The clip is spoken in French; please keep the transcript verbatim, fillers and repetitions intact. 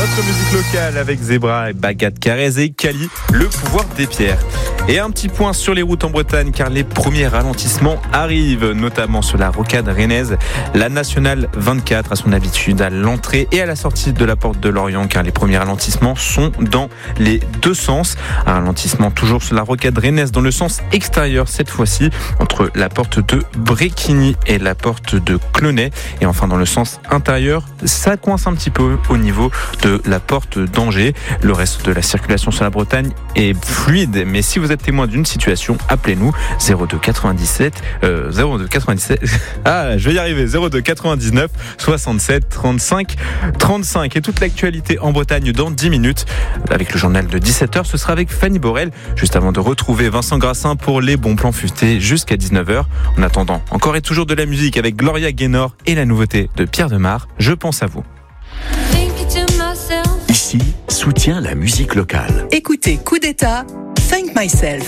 Notre musique locale avec Zebra et Bagat Carrez et Kali, le pouvoir des pierres. Et un petit point sur les routes en Bretagne car les premiers ralentissements arrivent, notamment sur la rocade rennaise. La nationale vingt-quatre a son habitude à l'entrée et à la sortie de la porte de Lorient car les premiers ralentissements sont dans les deux sens. Un ralentissement toujours sur la rocade rennaise dans le sens extérieur cette fois-ci, entre la porte de Bréquigny et la porte de Clonay. Et enfin dans le sens intérieur, ça coince un petit peu au niveau de la porte d'Angers. Le reste de la circulation sur la Bretagne est fluide, mais si vous êtes témoin d'une situation, appelez-nous zéro deux quatre-vingt-dix-sept euh, zéro deux quatre-vingt-dix-sept ah je vais y arriver zéro deux quatre-vingt-dix-neuf soixante-sept trente-cinq trente-cinq. Et toute l'actualité en Bretagne dans dix minutes avec le journal de dix-sept heures. Ce sera avec Fanny Borel juste avant de retrouver Vincent Grassin pour les bons plans futés jusqu'à dix-neuf heures. En attendant, encore et toujours de la musique avec Gloria Gaynor et la nouveauté de Pierre Demar, Je pense à vous. Ici, soutient la musique locale. Écoutez Coup d'État, Thank Myself.